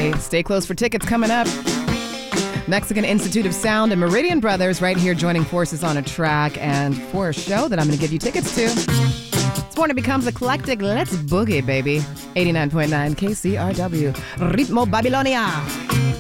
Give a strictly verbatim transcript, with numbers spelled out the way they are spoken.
Friday. Stay close for tickets coming up. Mexican Institute of Sound and Meridian Brothers right here joining forces on a track and for a show that I'm going to give you tickets to. This morning becomes eclectic. Let's boogie, baby. eighty-nine point nine K C R W. Ritmo Babilonia.